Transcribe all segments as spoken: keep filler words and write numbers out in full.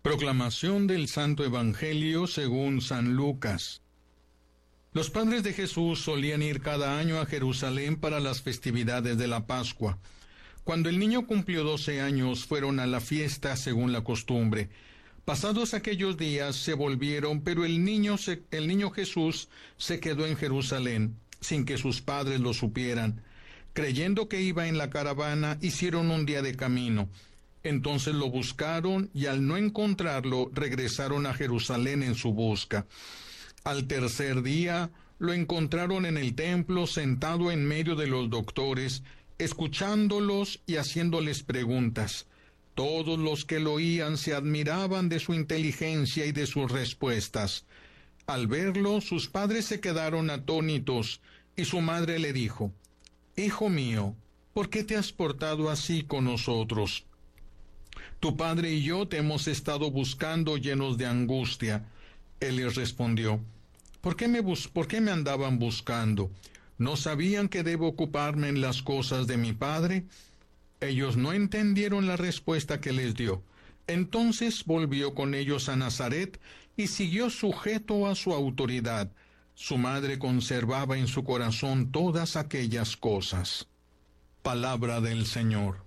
Proclamación del Santo Evangelio según San Lucas. Los padres de Jesús solían ir cada año a Jerusalén para las festividades de la Pascua. Cuando el niño cumplió doce años, fueron a la fiesta según la costumbre. Pasados aquellos días se volvieron, pero el niño, se, el niño Jesús se quedó en Jerusalén, sin que sus padres lo supieran. Creyendo que iba en la caravana, hicieron un día de camino. Entonces lo buscaron y al no encontrarlo, regresaron a Jerusalén en su busca. Al tercer día, lo encontraron en el templo, sentado en medio de los doctores, escuchándolos y haciéndoles preguntas. Todos los que lo oían se admiraban de su inteligencia y de sus respuestas. Al verlo, sus padres se quedaron atónitos, y su madre le dijo: «Hijo mío, ¿por qué te has portado así con nosotros? Tu padre y yo te hemos estado buscando llenos de angustia». Él les respondió: ¿Por qué me bus- ¿Por qué me andaban buscando? ¿No sabían que debo ocuparme en las cosas de mi padre? Ellos no entendieron la respuesta que les dio. Entonces volvió con ellos a Nazaret y siguió sujeto a su autoridad. Su madre conservaba en su corazón todas aquellas cosas. Palabra del Señor.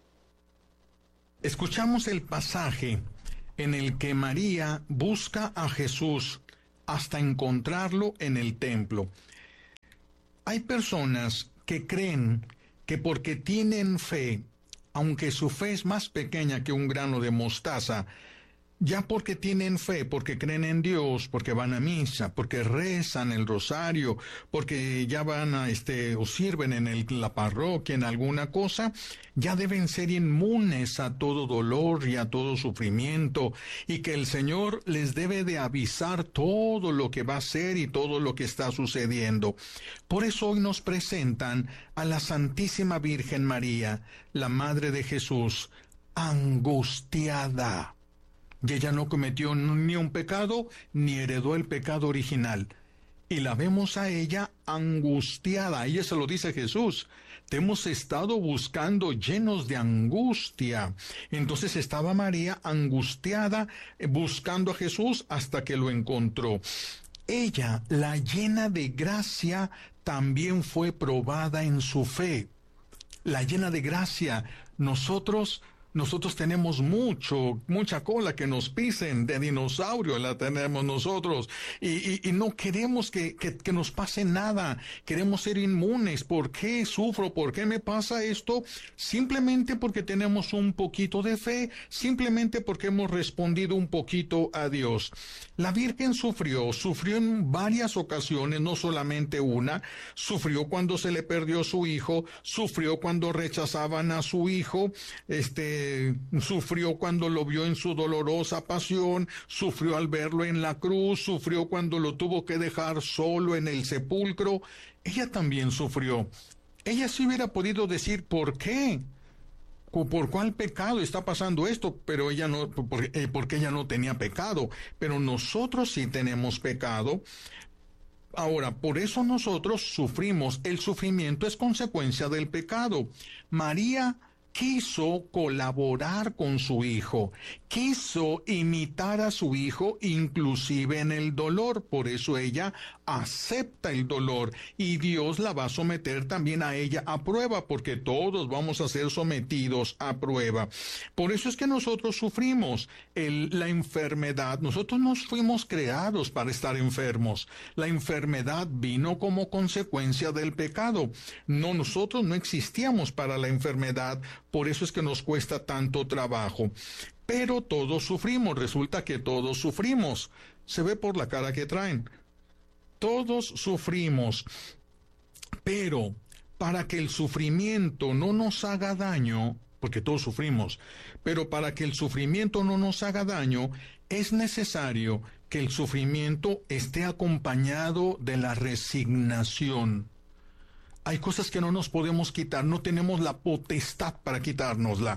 Escuchamos el pasaje en el que María busca a Jesús hasta encontrarlo en el templo. Hay personas que creen que porque tienen fe, aunque su fe es más pequeña que un grano de mostaza, ya porque tienen fe, porque creen en Dios, porque van a misa, porque rezan el rosario, porque ya van a, este, o sirven en el, la parroquia, en alguna cosa, ya deben ser inmunes a todo dolor y a todo sufrimiento, y que el Señor les debe de avisar todo lo que va a ser y todo lo que está sucediendo. Por eso hoy nos presentan a la Santísima Virgen María, la Madre de Jesús, angustiada. Y ella no cometió ni un pecado, ni heredó el pecado original. Y la vemos a ella angustiada. Ella se lo dice Jesús: te hemos estado buscando llenos de angustia. Entonces estaba María angustiada, buscando a Jesús hasta que lo encontró. Ella, la llena de gracia, también fue probada en su fe. La llena de gracia, nosotros... Nosotros tenemos mucho, mucha cola que nos pisen, de dinosaurio la tenemos nosotros, y, y, y no queremos que, que, que nos pase nada, queremos ser inmunes. ¿Por qué sufro? ¿Por qué me pasa esto? Simplemente porque tenemos un poquito de fe, simplemente porque hemos respondido un poquito a Dios. La Virgen sufrió, sufrió en varias ocasiones, no solamente una. Sufrió cuando se le perdió su hijo, sufrió cuando rechazaban a su hijo, este, sufrió cuando lo vio en su dolorosa pasión, sufrió al verlo en la cruz, sufrió cuando lo tuvo que dejar solo en el sepulcro. Ella también sufrió. Ella sí hubiera podido decir ¿por qué? ¿Por cuál pecado está pasando esto? Pero ella no, porque ella no tenía pecado. Pero nosotros sí tenemos pecado. Ahora, por eso nosotros sufrimos. El sufrimiento es consecuencia del pecado. María quiso colaborar con su hijo, quiso imitar a su hijo inclusive en el dolor. Por eso ella acepta el dolor y Dios la va a someter también a ella a prueba, porque todos vamos a ser sometidos a prueba. Por eso es que nosotros sufrimos el, la enfermedad. Nosotros no fuimos creados para estar enfermos. La enfermedad vino como consecuencia del pecado. No, nosotros no existíamos para la enfermedad. Por eso es que nos cuesta tanto trabajo. Pero todos sufrimos, resulta que todos sufrimos. Se ve por la cara que traen. Todos sufrimos. Pero para que el sufrimiento no nos haga daño, porque todos sufrimos, pero para que el sufrimiento no nos haga daño, es necesario que el sufrimiento esté acompañado de la resignación. Hay cosas que no nos podemos quitar, no tenemos la potestad para quitárnosla.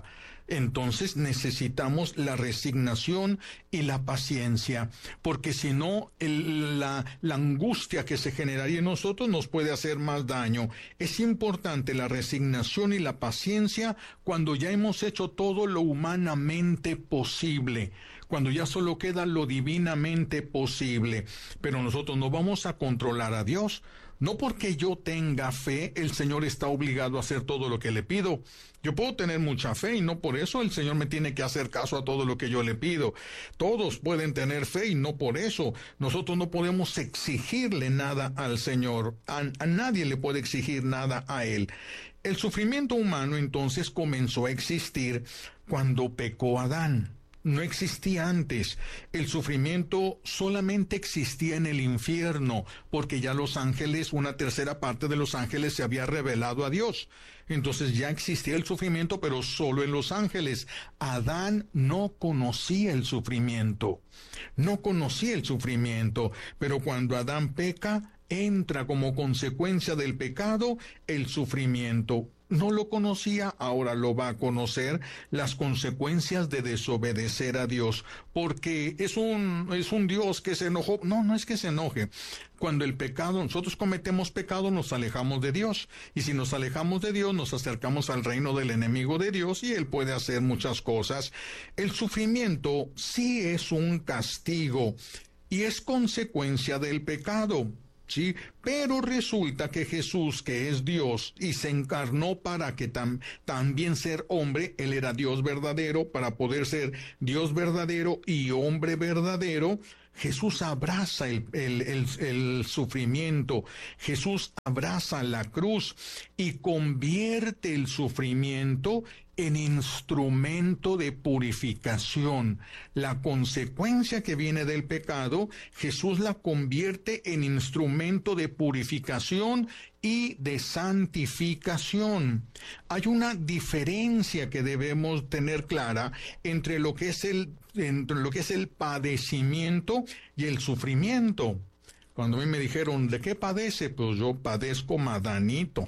Entonces necesitamos la resignación y la paciencia, porque si no, el, la, la angustia que se generaría en nosotros nos puede hacer más daño. Es importante la resignación y la paciencia cuando ya hemos hecho todo lo humanamente posible, cuando ya solo queda lo divinamente posible. Pero nosotros no vamos a controlar a Dios. No porque yo tenga fe, el Señor está obligado a hacer todo lo que le pido. Yo puedo tener mucha fe y no por eso el Señor me tiene que hacer caso a todo lo que yo le pido. Todos pueden tener fe y no por eso. Nosotros no podemos exigirle nada al Señor. A, a nadie le puede exigir nada a Él. El sufrimiento humano entonces comenzó a existir cuando pecó Adán. No existía antes. El sufrimiento solamente existía en el infierno, porque ya los ángeles, una tercera parte de los ángeles se había revelado a Dios. Entonces ya existía el sufrimiento, pero solo en los ángeles. Adán no conocía el sufrimiento. No conocía el sufrimiento, pero cuando Adán peca, entra como consecuencia del pecado el sufrimiento. No lo conocía, ahora lo va a conocer, las consecuencias de desobedecer a Dios, porque es un, es un Dios que se enojó. No, no es que se enoje. Cuando el pecado, nosotros cometemos pecado, nos alejamos de Dios, y si nos alejamos de Dios, nos acercamos al reino del enemigo de Dios, y Él puede hacer muchas cosas. El sufrimiento sí es un castigo, y es consecuencia del pecado. Sí, pero resulta que Jesús, que es Dios y se encarnó para que tam, también ser hombre, Él era Dios verdadero, para poder ser Dios verdadero y hombre verdadero, Jesús abraza el, el, el, el sufrimiento, Jesús abraza la cruz y convierte el sufrimiento en instrumento de purificación. La consecuencia que viene del pecado, Jesús la convierte en instrumento de purificación y de santificación. Hay una diferencia que debemos tener clara entre lo que es el, entre lo que es el padecimiento y el sufrimiento. Cuando a mí me dijeron, ¿de qué padece? Pues yo padezco madanito.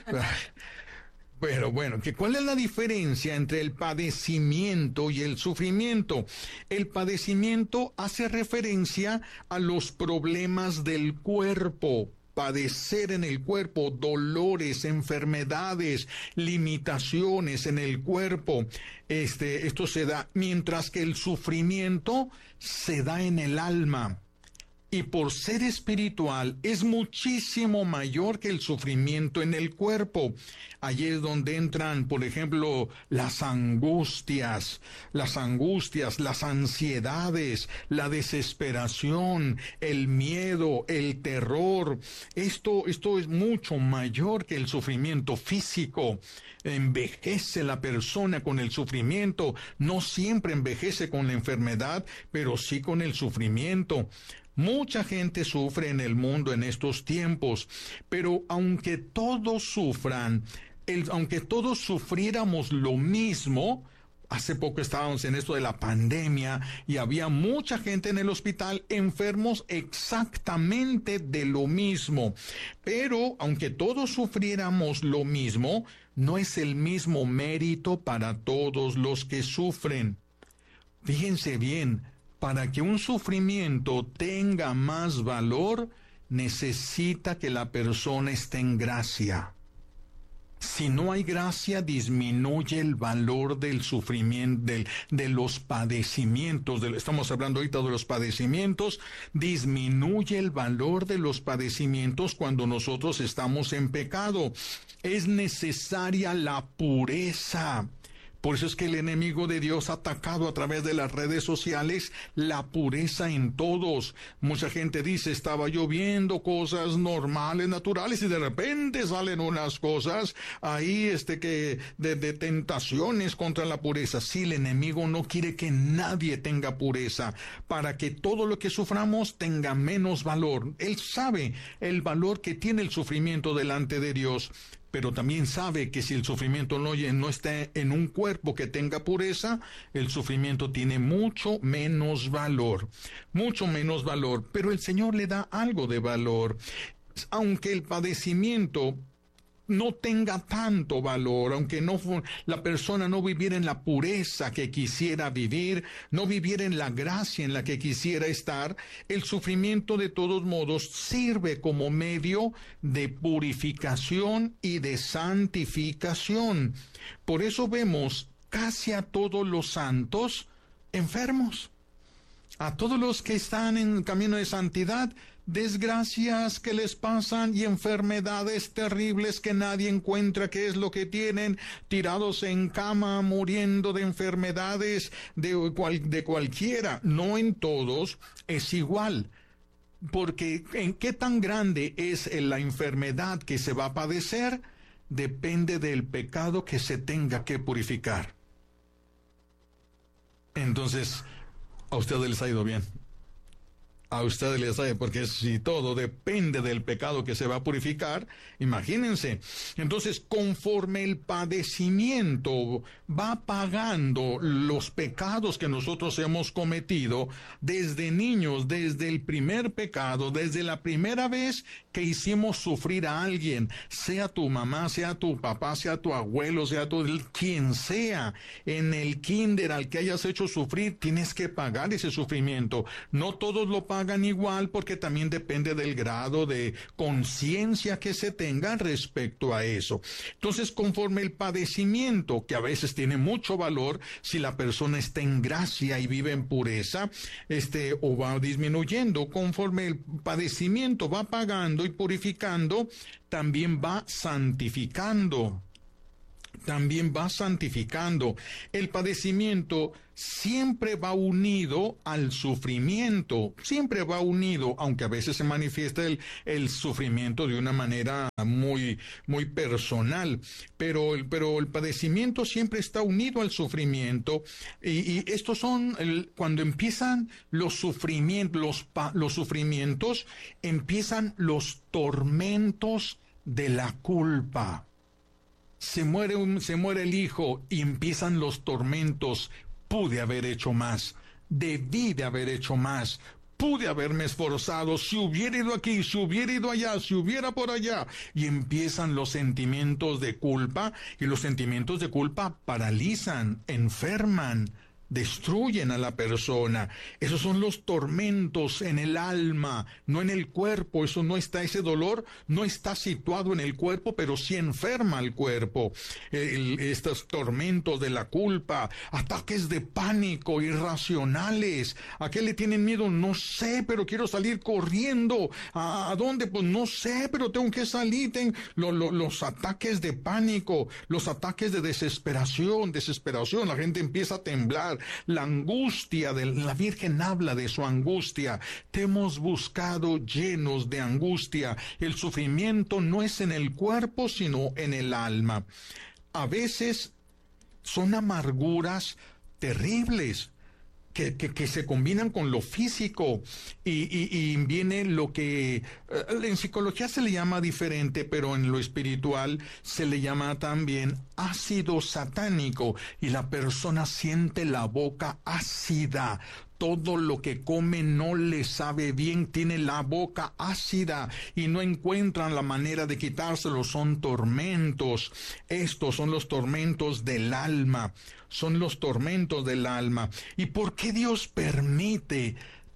Pero bueno, ¿que ¿cuál es la diferencia entre el padecimiento y el sufrimiento? El padecimiento hace referencia a los problemas del cuerpo. Padecer en el cuerpo, dolores, enfermedades, limitaciones en el cuerpo. Este, esto se da, mientras que el sufrimiento se da en el alma. Y por ser espiritual es muchísimo mayor que el sufrimiento en el cuerpo. Allí es donde entran, por ejemplo, las angustias, las angustias, las ansiedades, la desesperación, el miedo, el terror. Esto, esto es mucho mayor que el sufrimiento físico. Envejece la persona con el sufrimiento. No siempre envejece con la enfermedad, pero sí con el sufrimiento. Mucha gente sufre en el mundo en estos tiempos, pero aunque todos sufran, el, aunque todos sufriéramos lo mismo, hace poco estábamos en esto de la pandemia y había mucha gente en el hospital enfermos exactamente de lo mismo, pero aunque todos sufriéramos lo mismo, no es el mismo mérito para todos los que sufren. Fíjense bien, para que un sufrimiento tenga más valor, necesita que la persona esté en gracia. Si no hay gracia, disminuye el valor del sufrimiento, del, de los padecimientos. De, estamos hablando ahorita de los padecimientos. Disminuye el valor de los padecimientos cuando nosotros estamos en pecado. Es necesaria la pureza. Por eso es que el enemigo de Dios ha atacado a través de las redes sociales la pureza en todos. Mucha gente dice, estaba yo viendo cosas normales, naturales, y de repente salen unas cosas ahí este que de, de tentaciones contra la pureza. Sí, el enemigo no quiere que nadie tenga pureza, para que todo lo que suframos tenga menos valor. Él sabe el valor que tiene el sufrimiento delante de Dios, pero también sabe que si el sufrimiento no, no está en un cuerpo que tenga pureza, el sufrimiento tiene mucho menos valor, mucho menos valor, pero el Señor le da algo de valor. Aunque el padecimiento no tenga tanto valor, aunque no la persona no viviera en la pureza que quisiera vivir, no viviera en la gracia en la que quisiera estar, el sufrimiento de todos modos sirve como medio de purificación y de santificación. Por eso vemos casi a todos los santos enfermos, a todos los que están en camino de santidad, desgracias que les pasan y enfermedades terribles que nadie encuentra qué es lo que tienen, tirados en cama, muriendo de enfermedades de, cual, de cualquiera. No en todos es igual, porque en qué tan grande es la enfermedad que se va a padecer depende del pecado que se tenga que purificar. Entonces, a ustedes les ha ido bien. A ustedes les sabe, porque si todo depende del pecado que se va a purificar, imagínense. Entonces, conforme el padecimiento va pagando los pecados que nosotros hemos cometido, desde niños, desde el primer pecado, desde la primera vez que hicimos sufrir a alguien, sea tu mamá, sea tu papá, sea tu abuelo, sea tu quien sea, en el kinder al que hayas hecho sufrir, tienes que pagar ese sufrimiento. No todos lo pagan hagan igual, porque también depende del grado de conciencia que se tenga respecto a eso. Entonces, conforme el padecimiento, que a veces tiene mucho valor, si la persona está en gracia y vive en pureza, este, o va disminuyendo, conforme el padecimiento va pagando y purificando, también va santificando. También va santificando. El padecimiento siempre va unido al sufrimiento, siempre va unido, aunque a veces se manifiesta el, el sufrimiento de una manera muy, muy personal, pero, pero el padecimiento siempre está unido al sufrimiento, y, y estos son, el, cuando empiezan los sufrimientos, los, los sufrimientos, empiezan los tormentos de la culpa. Se muere, un, se muere el hijo y empiezan los tormentos. Pude haber hecho más, debí de haber hecho más, pude haberme esforzado, si hubiera ido aquí, si hubiera ido allá, si hubiera por allá. Y empiezan los sentimientos de culpa, y los sentimientos de culpa paralizan, enferman, destruyen a la persona. Esos son los tormentos en el alma, no en el cuerpo. Eso no está, ese dolor no está situado en el cuerpo, pero sí enferma al cuerpo. El, estos tormentos de la culpa, ataques de pánico irracionales. ¿A qué le tienen miedo? No sé, pero quiero salir corriendo. ¿A, a dónde? Pues no sé, pero tengo que salir. Ten, lo, lo, los ataques de pánico, los ataques de desesperación, desesperación. La gente empieza a temblar. La angustia de la Virgen habla de su angustia. Te hemos buscado llenos de angustia. El sufrimiento no es en el cuerpo, sino en el alma. A veces son amarguras terribles que, que, que se combinan con lo físico, y, y, y viene lo que uh, en psicología se le llama diferente, pero en lo espiritual se le llama también ácido satánico, y la persona siente la boca ácida. Todo lo que come no le sabe bien, tiene la boca ácida y no encuentran la manera de quitárselo. Son tormentos. Estos son los tormentos del alma. Son los tormentos del alma. ¿Y por qué Dios permite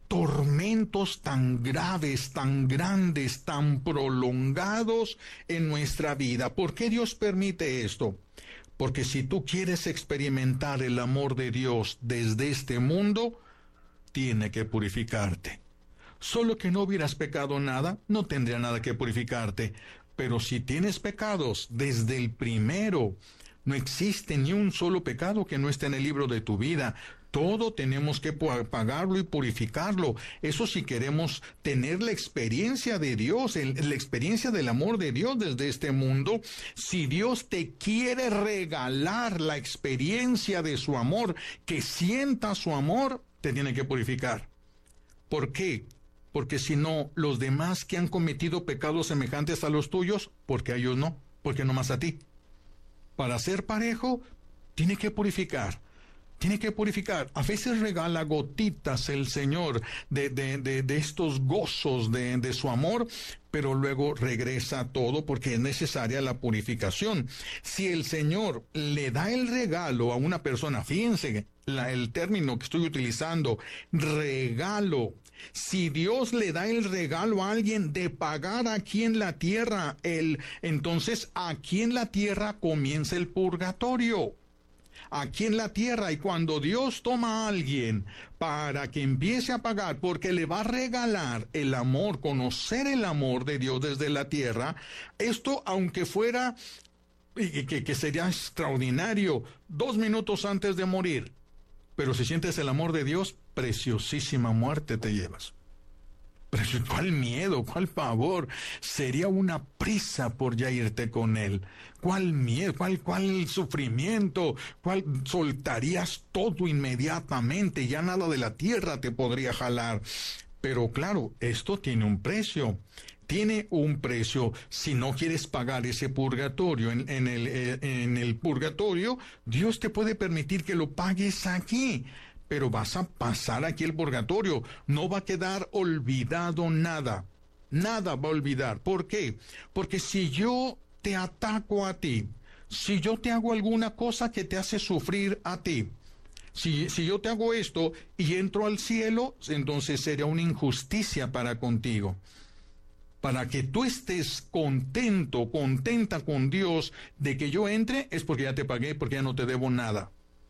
tormentos tan graves, tan grandes, tan prolongados en nuestra vida? ¿Por qué Dios permite esto? Porque si tú quieres experimentar el amor de Dios desde este mundo, tiene que purificarte. Solo que no hubieras pecado nada, no tendría nada que purificarte. Pero si tienes pecados desde el primero, no existe ni un solo pecado que no esté en el libro de tu vida. Todo tenemos que pagarlo y purificarlo. Eso si queremos tener la experiencia de Dios, el, la experiencia del amor de Dios desde este mundo. Si Dios te quiere regalar la experiencia de su amor, que sienta su amor, te tiene que purificar. ¿Por qué? Porque si no, los demás que han cometido pecados semejantes a los tuyos, porque a ellos no, porque no más a ti. Para ser parejo, tiene que purificar. Tiene que purificar. A veces regala gotitas el Señor de, de, de, de estos gozos de, de su amor, pero luego regresa todo porque es necesaria la purificación. Si el Señor le da el regalo a una persona, fíjense la, el término que estoy utilizando, regalo. Si Dios le da el regalo a alguien de pagar aquí en la tierra, el, entonces aquí en la tierra comienza el purgatorio. Aquí en la tierra, y cuando Dios toma a alguien para que empiece a pagar, porque le va a regalar el amor, conocer el amor de Dios desde la tierra, esto aunque fuera, y que, que sería extraordinario, dos minutos antes de morir, pero si sientes el amor de Dios, preciosísima muerte te llevas. Pero ¿cuál miedo? ¿Cuál pavor? Sería una prisa por ya irte con Él. ¿Cuál miedo? ¿Cuál, cuál sufrimiento? ¿Cuál soltarías todo inmediatamente? Ya nada de la tierra te podría jalar. Pero claro, esto tiene un precio. Tiene un precio. Si no quieres pagar ese purgatorio en, en, el, en el purgatorio, Dios te puede permitir que lo pagues aquí. Pero vas a pasar aquí el purgatorio. No va a quedar olvidado nada. Nada va a olvidar. ¿Por qué? Porque si yo te ataco a ti, si yo te hago alguna cosa que te hace sufrir a ti, si, si yo te hago esto y entro al cielo, entonces sería una injusticia para contigo. Para que tú estés contento, contenta con Dios de que yo entre, es porque ya te pagué, porque ya no te debo nada.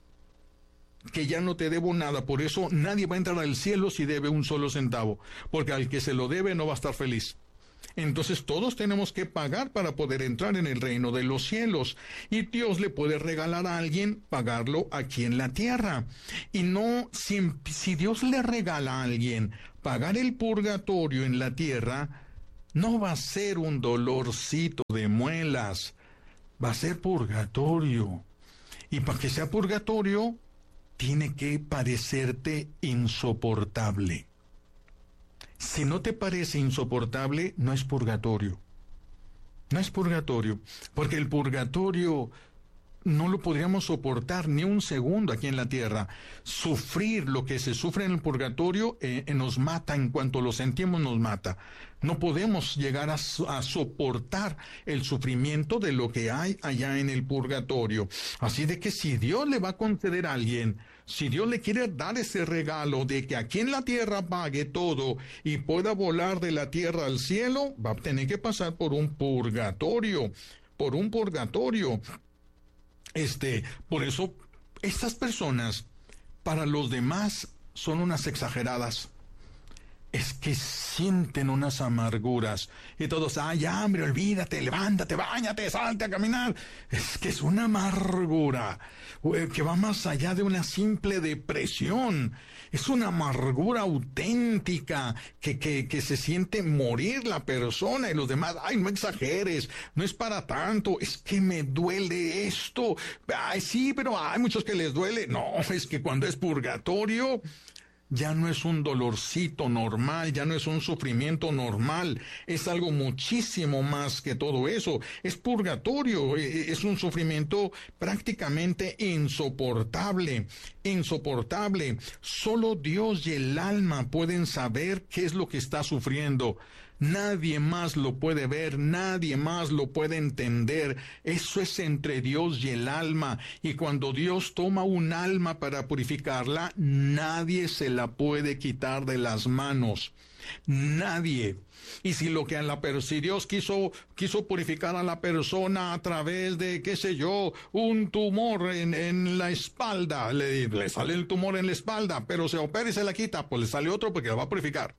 Que ya no te debo nada, por eso nadie va a entrar al cielo si debe un solo centavo, porque al que se lo debe no va a estar feliz. Entonces todos tenemos que pagar para poder entrar en el reino de los cielos, y Dios le puede regalar a alguien pagarlo aquí en la tierra. Y no, si, si Dios le regala a alguien pagar el purgatorio en la tierra, no va a ser un dolorcito de muelas, va a ser purgatorio. Y para que sea purgatorio, tiene que parecerte insoportable. Si no te parece insoportable, no es purgatorio. No es purgatorio, porque el purgatorio no lo podríamos soportar ni un segundo aquí en la tierra. Sufrir lo que se sufre en el purgatorio eh, eh, nos mata, en cuanto lo sentimos nos mata. No podemos llegar a, a soportar el sufrimiento de lo que hay allá en el purgatorio. Así de que si Dios le va a conceder a alguien, si Dios le quiere dar ese regalo de que aquí en la tierra pague todo y pueda volar de la tierra al cielo, va a tener que pasar por un purgatorio, por un purgatorio. Este, por eso, estas personas, para los demás, son unas exageradas. Es que sienten unas amarguras. Y todos, ay, hambre, olvídate, levántate, báñate, salte a caminar. Es que es una amargura que va más allá de una simple depresión. Es una amargura auténtica que, que, que se siente morir la persona y los demás. Ay, no exageres, no es para tanto, es que me duele esto. Ay, sí, pero hay muchos que les duele. No, es que cuando es purgatorio, ya no es un dolorcito normal, ya no es un sufrimiento normal, es algo muchísimo más que todo eso. Es purgatorio, es un sufrimiento prácticamente insoportable, insoportable. Solo Dios y el alma pueden saber qué es lo que está sufriendo. Nadie más lo puede ver, nadie más lo puede entender. Eso es entre Dios y el alma. Y cuando Dios toma un alma para purificarla, nadie se la puede quitar de las manos. Nadie. Y si lo que a la si Dios quiso quiso purificar a la persona a través de, qué sé yo, un tumor en, en la espalda, le, le sale el tumor en la espalda, pero se opera y se la quita, pues le sale otro porque la va a purificar.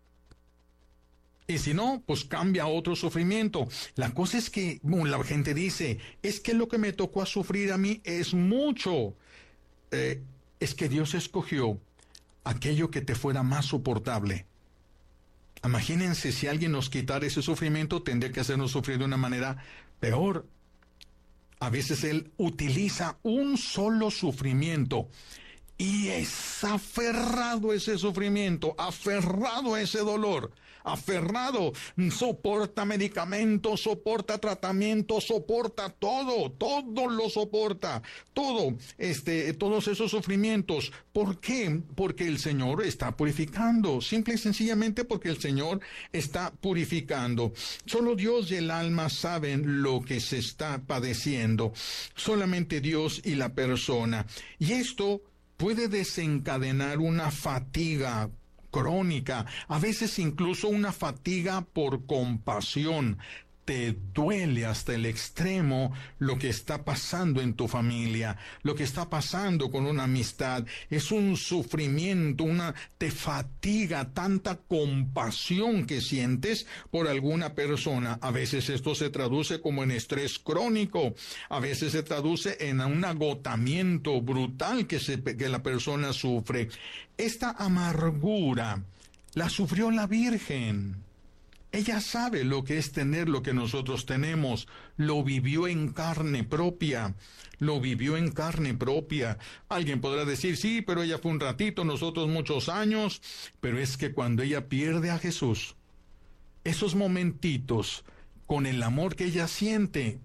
Y si no, pues cambia a otro sufrimiento. La cosa es que bueno, la gente dice, es que lo que me tocó a sufrir a mí es mucho. Eh, es que Dios escogió aquello que te fuera más soportable. Imagínense si alguien nos quitara ese sufrimiento, tendría que hacernos sufrir de una manera peor. A veces Él utiliza un solo sufrimiento y es aferrado a ese sufrimiento, aferrado a ese dolor, aferrado, soporta medicamentos, soporta tratamiento, soporta todo, todo lo soporta, todo, este, todos esos sufrimientos. ¿Por qué? Porque el Señor está purificando, simple y sencillamente porque el Señor está purificando. Solo Dios y el alma saben lo que se está padeciendo, solamente Dios y la persona. Y esto puede desencadenar una fatiga crónica, a veces incluso una fatiga por compasión. Te duele hasta el extremo lo que está pasando en tu familia, lo que está pasando con una amistad. Es un sufrimiento, una, te fatiga tanta compasión que sientes por alguna persona. A veces esto se traduce como en estrés crónico, a veces se traduce en un agotamiento brutal que, se, que la persona sufre. Esta amargura la sufrió la Virgen. Ella sabe lo que es tener lo que nosotros tenemos, lo vivió en carne propia, lo vivió en carne propia. Alguien podrá decir, sí, pero ella fue un ratito, nosotros muchos años, pero es que cuando ella pierde a Jesús, esos momentitos, con el amor que ella siente,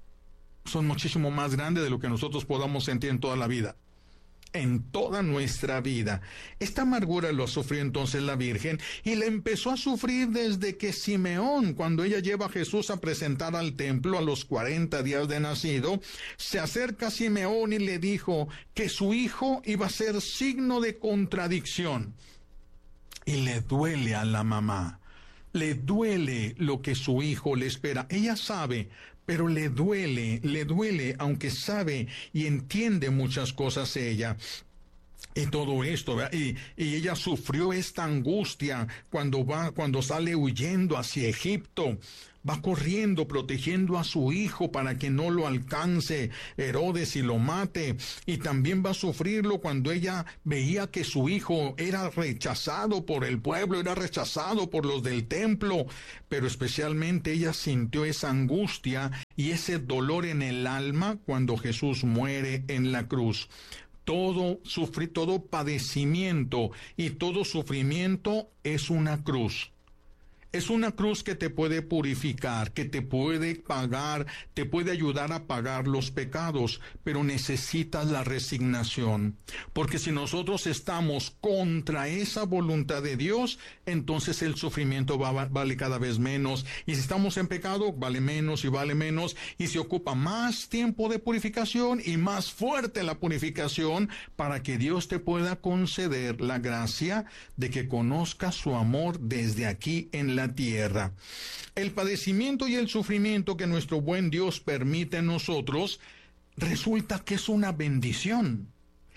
son muchísimo más grandes de lo que nosotros podamos sentir en toda la vida. En toda nuestra vida. Esta amargura lo sufrió entonces la Virgen y la empezó a sufrir desde que Simeón, cuando ella lleva a Jesús a presentar al templo a los cuarenta días de nacido, se acerca a Simeón y le dijo que su hijo iba a ser signo de contradicción. Y le duele a la mamá, le duele lo que su hijo le espera. Ella sabe, pero le duele, le duele, aunque sabe y entiende muchas cosas ella. Y todo esto, ¿verdad? Y, y ella sufrió esta angustia cuando va, cuando sale huyendo hacia Egipto. Va corriendo, protegiendo a su hijo para que no lo alcance Herodes y lo mate. Y también va a sufrirlo cuando ella veía que su hijo era rechazado por el pueblo, era rechazado por los del templo. Pero especialmente ella sintió esa angustia y ese dolor en el alma cuando Jesús muere en la cruz. Todo sufrir, todo padecimiento y todo sufrimiento es una cruz. Es una cruz que te puede purificar, que te puede pagar, te puede ayudar a pagar los pecados, pero necesitas la resignación. Porque si nosotros estamos contra esa voluntad de Dios, entonces el sufrimiento va, vale cada vez menos. Y si estamos en pecado, vale menos y vale menos. Y se ocupa más tiempo de purificación y más fuerte la purificación para que Dios te pueda conceder la gracia de que conozcas su amor desde aquí en la tierra. El padecimiento y el sufrimiento que nuestro buen Dios permite en nosotros resulta que es una bendición.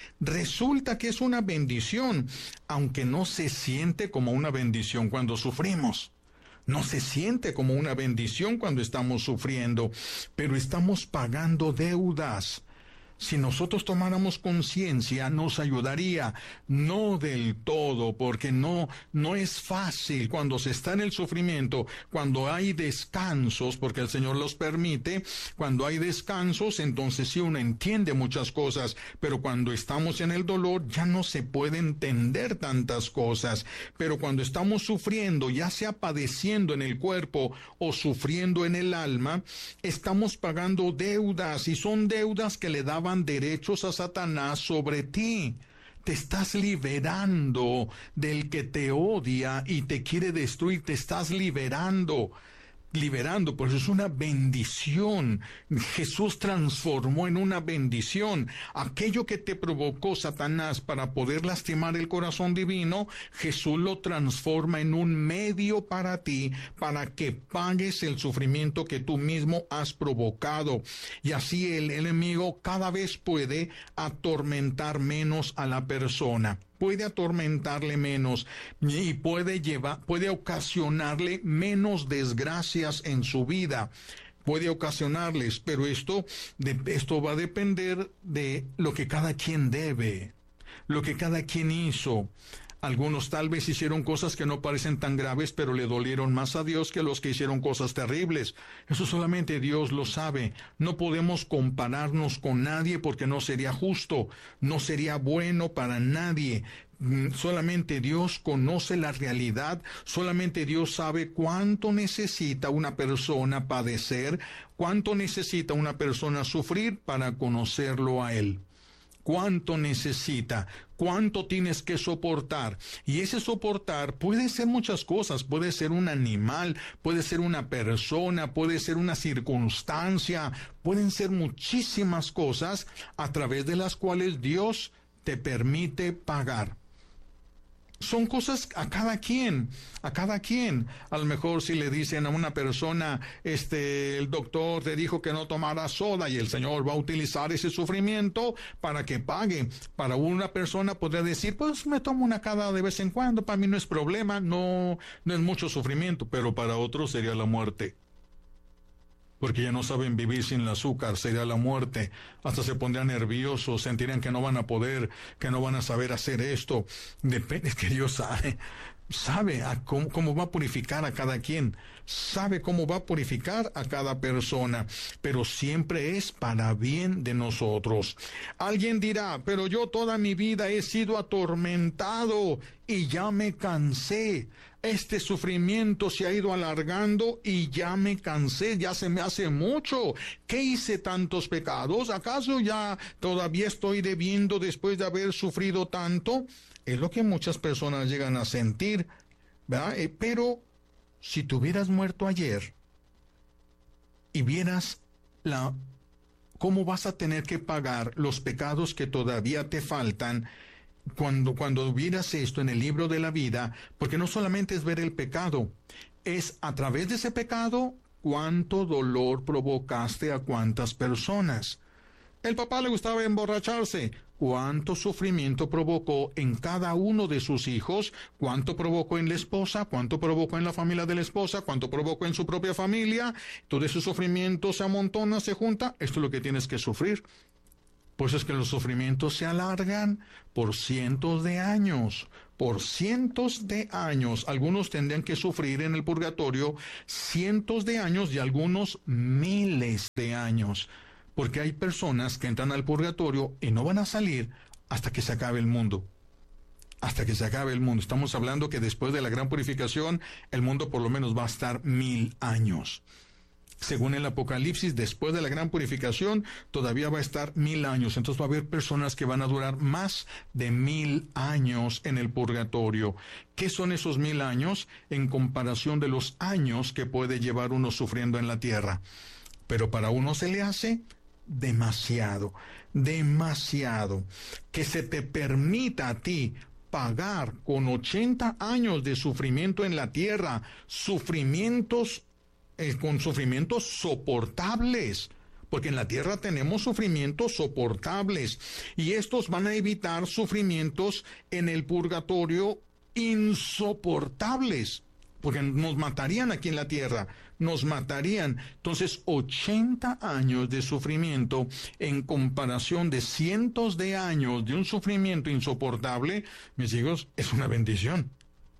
Resulta que es una bendición, aunque no se siente como una bendición cuando sufrimos. No se siente como una bendición cuando estamos sufriendo, pero estamos pagando deudas. Si nosotros tomáramos conciencia, nos ayudaría, no del todo, porque no, no es fácil cuando se está en el sufrimiento, cuando hay descansos, porque el Señor los permite, cuando hay descansos, entonces sí uno entiende muchas cosas, pero cuando estamos en el dolor ya no se puede entender tantas cosas, pero cuando estamos sufriendo, ya sea padeciendo en el cuerpo o sufriendo en el alma, estamos pagando deudas, y son deudas que le daban derechos a Satanás sobre ti. Te estás liberando del que te odia y te quiere destruir, te estás liberando. Liberando, por eso es una bendición. Jesús transformó en una bendición aquello que te provocó Satanás para poder lastimar el corazón divino. Jesús lo transforma en un medio para ti, para que pagues el sufrimiento que tú mismo has provocado, y así el enemigo cada vez puede atormentar menos a la persona. Puede atormentarle menos y puede llevar, puede ocasionarle menos desgracias en su vida. Puede ocasionarles, pero esto, de, esto va a depender de lo que cada quien debe, lo que cada quien hizo. Algunos tal vez hicieron cosas que no parecen tan graves, pero le dolieron más a Dios que los que hicieron cosas terribles. Eso solamente Dios lo sabe. No podemos compararnos con nadie porque no sería justo, no sería bueno para nadie. Solamente Dios conoce la realidad, solamente Dios sabe cuánto necesita una persona padecer, cuánto necesita una persona sufrir para conocerlo a Él. Cuánto necesita, cuánto tienes que soportar. Y ese soportar puede ser muchas cosas, puede ser un animal, puede ser una persona, puede ser una circunstancia, pueden ser muchísimas cosas a través de las cuales Dios te permite pagar. Son cosas a cada quien, a cada quien. A lo mejor si le dicen a una persona, este, el doctor te dijo que no tomara soda y el Señor va a utilizar ese sufrimiento para que pague. Para una persona podría decir, pues me tomo una cada de vez en cuando, para mí no es problema, no, no es mucho sufrimiento, pero para otros sería la muerte. Porque ya no saben vivir sin el azúcar, sería la muerte. Hasta se pondrían nerviosos, sentirían que no van a poder, que no van a saber hacer esto. Depende, es que Dios sabe, sabe a cómo, cómo va a purificar a cada quien, sabe cómo va a purificar a cada persona, pero siempre es para bien de nosotros. Alguien dirá, pero yo toda mi vida he sido atormentado y ya me cansé. Este sufrimiento se ha ido alargando y ya me cansé, ya se me hace mucho. ¿Qué hice tantos pecados? ¿Acaso ya todavía estoy debiendo después de haber sufrido tanto? Es lo que muchas personas llegan a sentir, ¿verdad? Eh, pero si tú hubieras muerto ayer y vieras la, cómo vas a tener que pagar los pecados que todavía te faltan, Cuando, cuando vieras esto en el libro de la vida, porque no solamente es ver el pecado, es a través de ese pecado cuánto dolor provocaste a cuántas personas. El papá le gustaba emborracharse, cuánto sufrimiento provocó en cada uno de sus hijos, cuánto provocó en la esposa, cuánto provocó en la familia de la esposa, cuánto provocó en su propia familia. Todo ese sufrimiento se amontona, se junta, esto es lo que tienes que sufrir. Por eso es que los sufrimientos se alargan por cientos de años, por cientos de años. Algunos tendrían que sufrir en el purgatorio cientos de años y algunos miles de años. Porque hay personas que entran al purgatorio y no van a salir hasta que se acabe el mundo. Hasta que se acabe el mundo. Estamos hablando que después de la gran purificación, el mundo por lo menos va a estar mil años. Según el Apocalipsis, después de la gran purificación, todavía va a estar mil años. Entonces va a haber personas que van a durar más de mil años en el purgatorio. ¿Qué son esos mil años en comparación de los años que puede llevar uno sufriendo en la tierra? Pero para uno se le hace demasiado, demasiado. Que se te permita a ti pagar con ochenta años de sufrimiento en la tierra, sufrimientos Eh, con sufrimientos soportables, porque en la tierra tenemos sufrimientos soportables, y estos van a evitar sufrimientos en el purgatorio insoportables, porque nos matarían aquí en la tierra, nos matarían. Entonces, ochenta años de sufrimiento en comparación de cientos de años de un sufrimiento insoportable, mis hijos, es una bendición.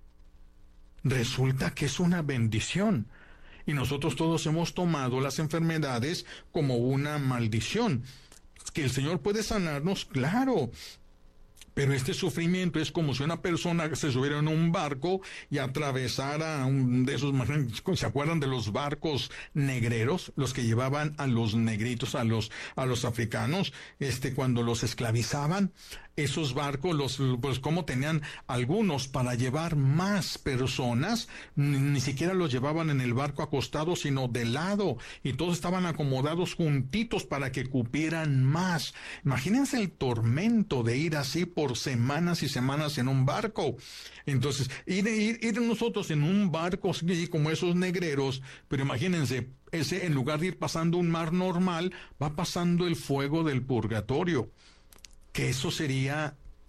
Resulta que es una bendición. Y nosotros todos hemos tomado las enfermedades como una maldición. Que el Señor puede sanarnos, claro. Pero este sufrimiento es como si una persona se subiera en un barco y atravesara un de esos, ¿se acuerdan de los barcos negreros? Los que llevaban a los negritos, a los, a los africanos, este, cuando los esclavizaban. Esos barcos, los, pues como tenían algunos para llevar más personas, ni, ni siquiera los llevaban en el barco acostados, sino de lado, y todos estaban acomodados juntitos para que cupieran más. Imagínense el tormento de ir así por semanas y semanas en un barco. Entonces, ir, ir, ir nosotros en un barco así como esos negreros, pero imagínense, ese en lugar de ir pasando un mar normal, va pasando el fuego del purgatorio. Que eso sería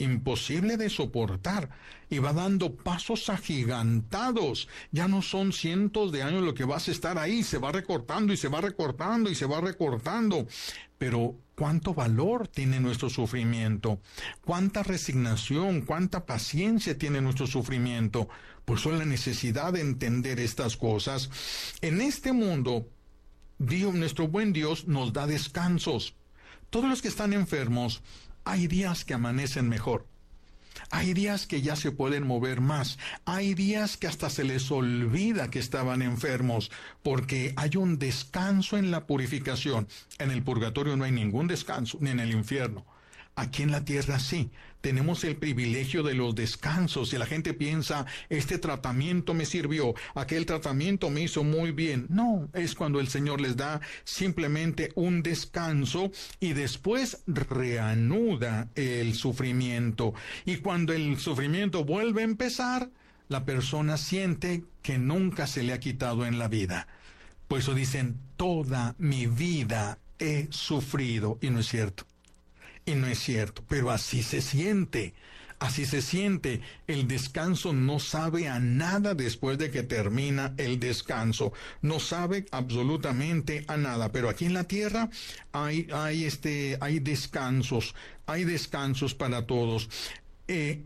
imposible de soportar, y va dando pasos agigantados. Ya no son cientos de años lo que vas a estar ahí, se va recortando y se va recortando y se va recortando. Pero cuánto valor tiene nuestro sufrimiento, cuánta resignación, cuánta paciencia tiene nuestro sufrimiento. Por eso la necesidad de entender estas cosas. En este mundo, Dios, nuestro buen Dios, nos da descansos. Todos los que están enfermos, hay días que amanecen mejor. Hay días que ya se pueden mover más. Hay días que hasta se les olvida que estaban enfermos, porque hay un descanso en la purificación. En el purgatorio no hay ningún descanso, ni en el infierno. Aquí en la tierra sí, tenemos el privilegio de los descansos, y la gente piensa, este tratamiento me sirvió, aquel tratamiento me hizo muy bien. No, es cuando el Señor les da simplemente un descanso y después reanuda el sufrimiento. Y cuando el sufrimiento vuelve a empezar, la persona siente que nunca se le ha quitado en la vida. Por eso dicen, toda mi vida he sufrido, y no es cierto. Y no es cierto, pero así se siente, así se siente. El descanso no sabe a nada después de que termina el descanso, no sabe absolutamente a nada. Pero aquí en la tierra hay, hay, este, hay descansos, hay descansos para todos. Eh,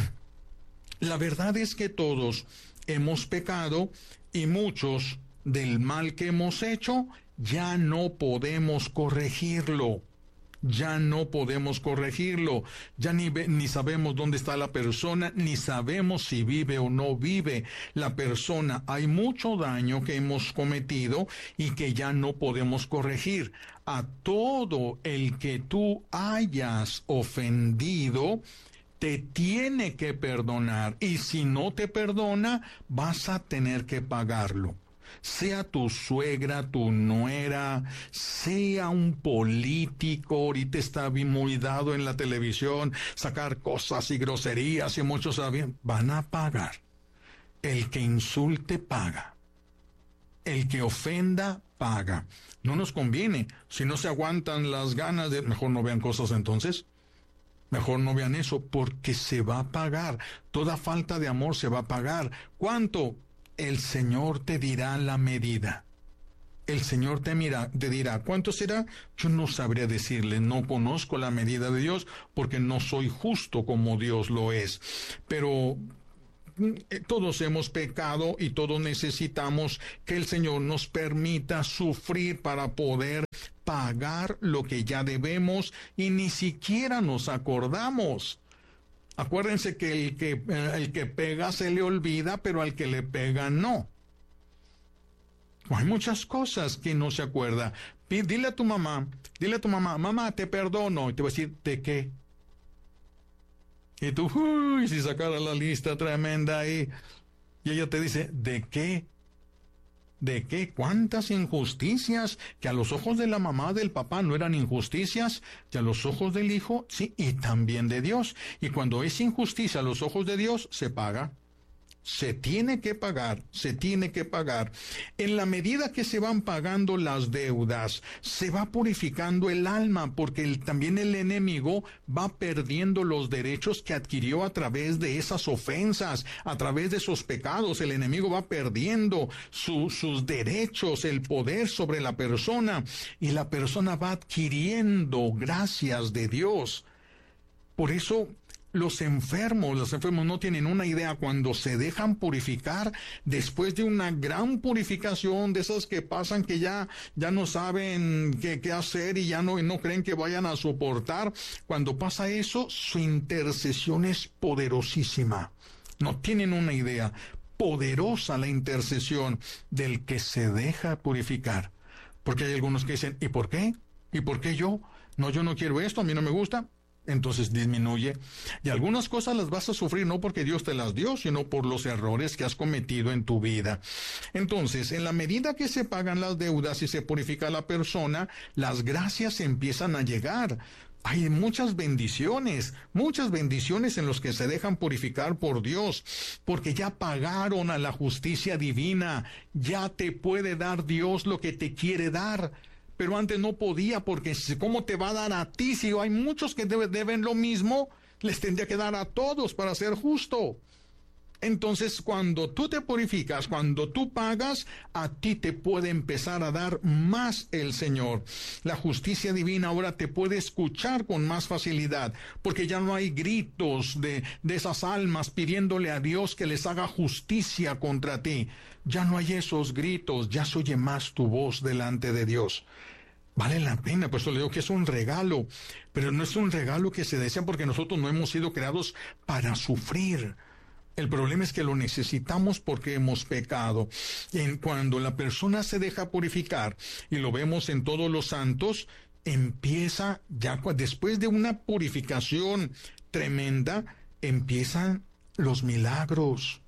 la verdad es que todos hemos pecado, y muchos del mal que hemos hecho ya no podemos corregirlo. Ya no podemos corregirlo, ya ni, ve, ni sabemos dónde está la persona, ni sabemos si vive o no vive la persona. Hay mucho daño que hemos cometido y que ya no podemos corregir. A todo el que tú hayas ofendido, te tiene que perdonar, y si no te perdona, vas a tener que pagarlo. Sea tu suegra, tu nuera, sea un político, ahorita está muy dado en la televisión sacar cosas y groserías, y muchos saben, van a pagar. El que insulte paga, el que ofenda paga. No nos conviene. Si no se aguantan las ganas de, mejor no vean cosas entonces. Mejor no vean eso, porque se va a pagar. Toda falta de amor se va a pagar. ¿Cuánto? El Señor te dirá la medida. El Señor te, mira, te dirá, ¿cuánto será? Yo no sabría decirle, no conozco la medida de Dios, porque no soy justo como Dios lo es. Pero eh, todos hemos pecado, y todos necesitamos que el Señor nos permita sufrir para poder pagar lo que ya debemos, y ni siquiera nos acordamos. Acuérdense que el que, el que pega se le olvida, pero al que le pega no. Hay muchas cosas que no se acuerda. Dile a tu mamá, dile a tu mamá, mamá, te perdono. Y te va a decir, ¿de qué? Y tú, uy, si sacara la lista tremenda ahí. Y ella te dice, ¿de qué? ¿De qué? ¿Cuántas injusticias? Que a los ojos de la mamá, del papá, no eran injusticias, que a los ojos del hijo, sí, y también de Dios. Y cuando es injusticia a los ojos de Dios, se paga. Se tiene que pagar, se tiene que pagar. En la medida que se van pagando las deudas, se va purificando el alma, porque el, también el enemigo va perdiendo los derechos que adquirió a través de esas ofensas, a través de esos pecados. El enemigo va perdiendo su, sus derechos, el poder sobre la persona, y la persona va adquiriendo gracias de Dios. Por eso, Los enfermos, los enfermos no tienen una idea cuando se dejan purificar después de una gran purificación, de esas que pasan que ya, ya no saben qué, qué hacer y ya no, no creen que vayan a soportar. Cuando pasa eso, su intercesión es poderosísima. No tienen una idea. Poderosa la intercesión del que se deja purificar. Porque hay algunos que dicen, ¿y por qué? ¿Y por qué yo? No, yo no quiero esto, a mí no me gusta. Entonces disminuye. Y algunas cosas las vas a sufrir no porque Dios te las dio, sino por los errores que has cometido en tu vida. Entonces, en la medida que se pagan las deudas y se purifica la persona, las gracias empiezan a llegar. Hay muchas bendiciones, muchas bendiciones en los que se dejan purificar por Dios, porque ya pagaron a la justicia divina, ya te puede dar Dios lo que te quiere dar. Pero antes no podía, porque ¿cómo te va a dar a ti? Si hay muchos que deben lo mismo, Les tendría que dar a todos para ser justo. Entonces, cuando tú te purificas, cuando tú pagas, a ti te puede empezar a dar más el Señor. La justicia divina ahora te puede escuchar con más facilidad, porque ya no hay gritos de, de esas almas pidiéndole a Dios que les haga justicia contra ti. Ya no hay esos gritos, ya se oye más tu voz delante de Dios. Vale la pena, por eso le digo que es un regalo, pero no es un regalo que se desea porque nosotros no hemos sido creados para sufrir. El problema es que lo necesitamos porque hemos pecado. En cuando la persona se deja purificar, y lo vemos en todos los santos, empieza, ya después de una purificación tremenda, empiezan los milagros.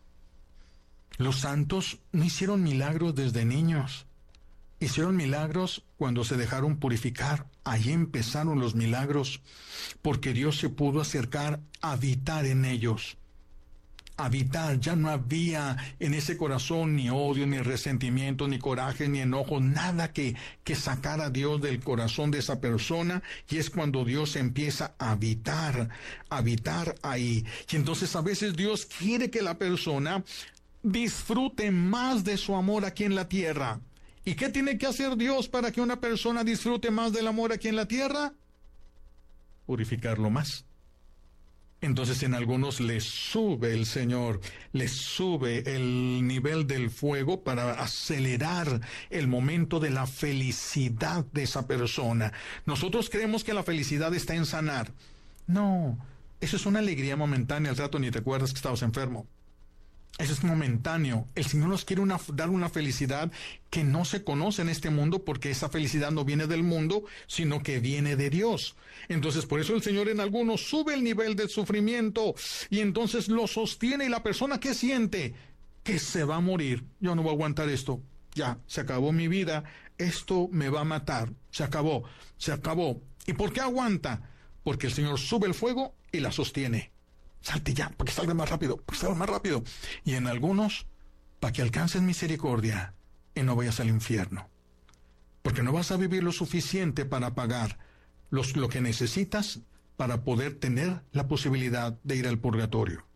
Los santos no hicieron milagros desde niños. Hicieron milagros cuando se dejaron purificar. Allí empezaron los milagros, porque Dios se pudo acercar a habitar en ellos. Habitar, ya no había en ese corazón ni odio, ni resentimiento, ni coraje, ni enojo, nada que, que sacara a Dios del corazón de esa persona, y es cuando Dios empieza a habitar, a habitar ahí. Y entonces a veces Dios quiere que la persona disfrute más de su amor aquí en la tierra. ¿Y qué tiene que hacer Dios para que una persona disfrute más del amor aquí en la tierra? Purificarlo más. Entonces en algunos les sube el Señor, les sube el nivel del fuego para acelerar el momento de la felicidad de esa persona. Nosotros creemos que la felicidad está en sanar. No, eso es una alegría momentánea, al rato ni te acuerdas que estabas enfermo. Eso es momentáneo. El Señor nos quiere una, dar una felicidad que no se conoce en este mundo, porque esa felicidad no viene del mundo, sino que viene de Dios. Entonces, por eso el Señor en algunos sube el nivel del sufrimiento y entonces lo sostiene, y la persona que siente que se va a morir. Yo no voy a aguantar esto. Ya, se acabó mi vida. Esto me va a matar. Se acabó. Se acabó. ¿Y por qué aguanta? Porque el Señor sube el fuego y la sostiene. Salte ya, para que salga más rápido, para que salga más rápido. Y en algunos, para que alcances misericordia y no vayas al infierno. Porque no vas a vivir lo suficiente para pagar los, lo que necesitas para poder tener la posibilidad de ir al purgatorio.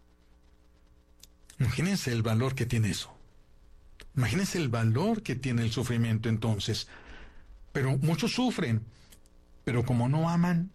Imagínense el valor que tiene eso. Imagínense el valor que tiene el sufrimiento entonces. Pero muchos sufren, pero como no aman,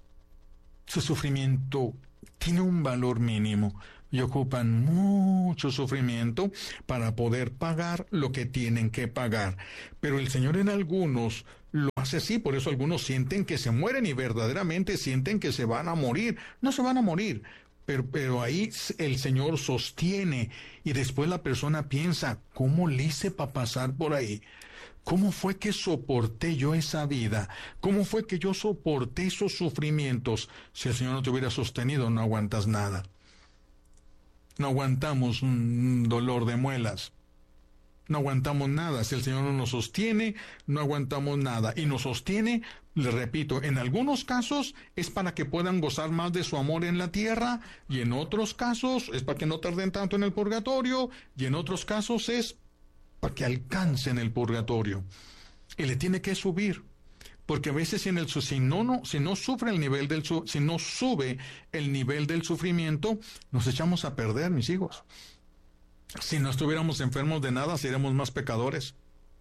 su sufrimiento tiene un valor mínimo y ocupan mucho sufrimiento para poder pagar lo que tienen que pagar. Pero el Señor en algunos lo hace así, por eso algunos sienten que se mueren y verdaderamente sienten que se van a morir. No se van a morir, pero, pero ahí el Señor sostiene, y después la persona piensa, ¿cómo le hice para pasar por ahí? ¿Cómo fue que soporté yo esa vida? ¿Cómo fue que yo soporté esos sufrimientos? Si el Señor no te hubiera sostenido, no aguantas nada. No aguantamos un dolor de muelas. No aguantamos nada. Si el Señor no nos sostiene, no aguantamos nada. Y nos sostiene, le repito, en algunos casos es para que puedan gozar más de su amor en la tierra, y en otros casos es para que no tarden tanto en el purgatorio, y en otros casos es para que alcancen el purgatorio. Y le tiene que subir, porque a veces en el, si, no, no, si no sufre el nivel del si no sube el nivel del sufrimiento, nos echamos a perder, mis hijos. Si no estuviéramos enfermos de nada, seríamos más pecadores.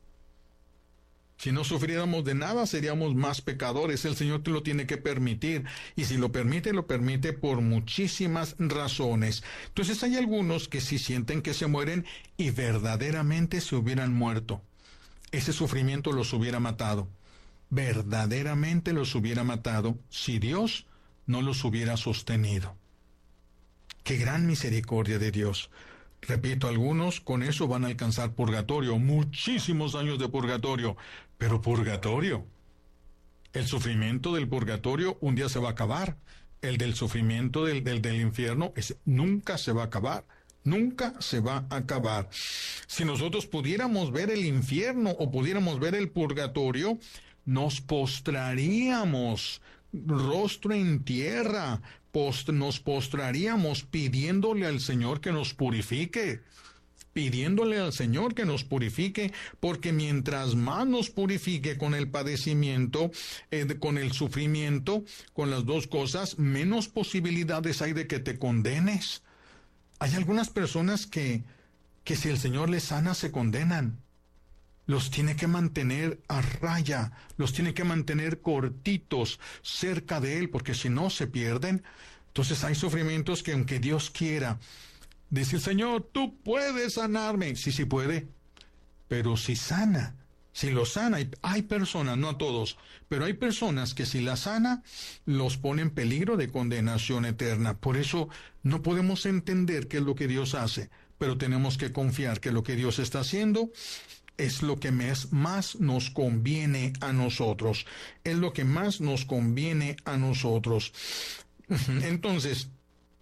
Si no sufriéramos de nada, seríamos más pecadores. El Señor te lo tiene que permitir. Y si lo permite, lo permite por muchísimas razones. Entonces hay algunos que sí sienten que se mueren y verdaderamente se hubieran muerto. Ese sufrimiento los hubiera matado. Verdaderamente los hubiera matado si Dios no los hubiera sostenido. ¡Qué gran misericordia de Dios! Repito, algunos con eso van a alcanzar purgatorio, muchísimos años de purgatorio, pero purgatorio. El sufrimiento del purgatorio un día se va a acabar. El del sufrimiento del, del, del infierno es, nunca se va a acabar. Nunca se va a acabar. Si nosotros pudiéramos ver el infierno o pudiéramos ver el purgatorio, nos postraríamos rostro en tierra, post, nos postraríamos pidiéndole al Señor que nos purifique. pidiéndole al Señor que nos purifique, porque mientras más nos purifique con el padecimiento, eh, con el sufrimiento, con las dos cosas, menos posibilidades hay de que te condenes. Hay algunas personas que, que si el Señor les sana, se condenan. Los tiene que mantener a raya, los tiene que mantener cortitos cerca de Él, porque si no se pierden. Entonces hay sufrimientos que aunque Dios quiera, dice el Señor, tú puedes sanarme. Sí, sí puede, pero si sana, si lo sana, hay, hay personas, no a todos, pero hay personas que si la sana, los pone en peligro de condenación eterna. Por eso no podemos entender qué es lo que Dios hace, pero tenemos que confiar que lo que Dios está haciendo es lo que más nos conviene a nosotros. Es lo que más nos conviene a nosotros. Entonces,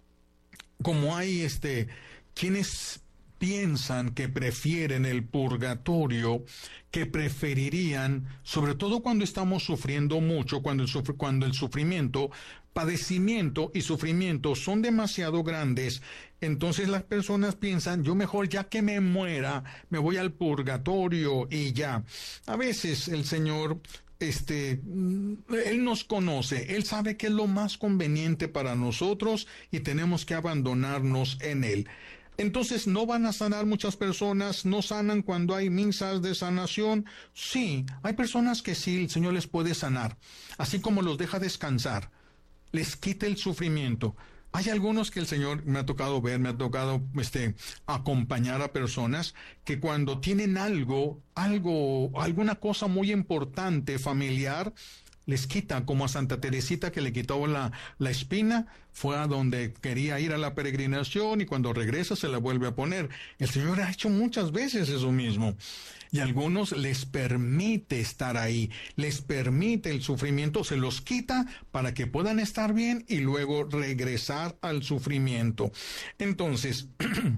como hay este, quienes piensan que prefieren el purgatorio, que preferirían, sobre todo cuando estamos sufriendo mucho, cuando el, sufr- cuando el sufrimiento, padecimiento y sufrimiento son demasiado grandes, entonces las personas piensan, yo mejor ya que me muera, me voy al purgatorio y ya. A veces el Señor, este, Él nos conoce, Él sabe qué es lo más conveniente para nosotros y tenemos que abandonarnos en Él. Entonces, ¿no van a sanar muchas personas? ¿No sanan cuando hay misas de sanación? Sí, hay personas que sí, el Señor les puede sanar, así como los deja descansar, les quita el sufrimiento. Hay algunos que el Señor me ha tocado ver, me ha tocado este, acompañar a personas que cuando tienen algo, algo, alguna cosa muy importante, familiar, les quita, como a Santa Teresita que le quitó la, la espina, fue a donde quería ir a la peregrinación y cuando regresa se la vuelve a poner. El Señor ha hecho muchas veces eso mismo. Y a algunos les permite estar ahí, les permite el sufrimiento, se los quita para que puedan estar bien y luego regresar al sufrimiento. Entonces,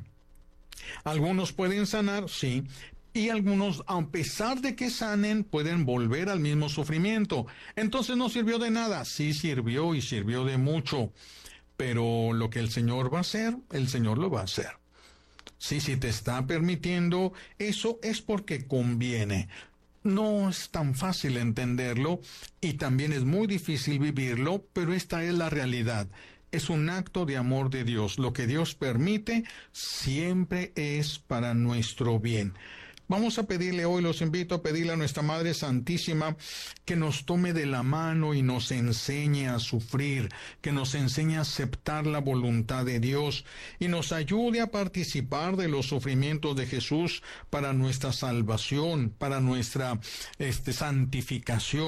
algunos pueden sanar, sí, y algunos, a pesar de que sanen, pueden volver al mismo sufrimiento. Entonces no sirvió de nada. Sí sirvió y sirvió de mucho. Pero lo que el Señor va a hacer, el Señor lo va a hacer. Sí, si te está permitiendo, eso es porque conviene. No es tan fácil entenderlo y también es muy difícil vivirlo, pero esta es la realidad. Es un acto de amor de Dios. Lo que Dios permite siempre es para nuestro bien. Vamos a pedirle hoy, los invito a pedirle a nuestra Madre Santísima que nos tome de la mano y nos enseñe a sufrir, que nos enseñe a aceptar la voluntad de Dios y nos ayude a participar de los sufrimientos de Jesús para nuestra salvación, para nuestra este, santificación.